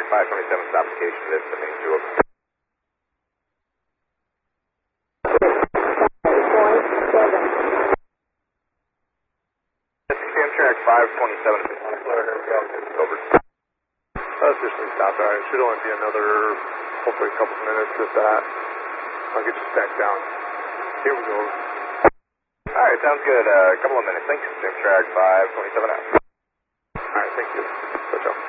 527 stop location, this is the main tour. Amtrak 527. Over. Just a stop. It should only be another, hopefully a couple minutes if that. I'll get you stacked down. Here we go. Alright, sounds good. A couple of minutes. Thanks. Amtrak 527 out.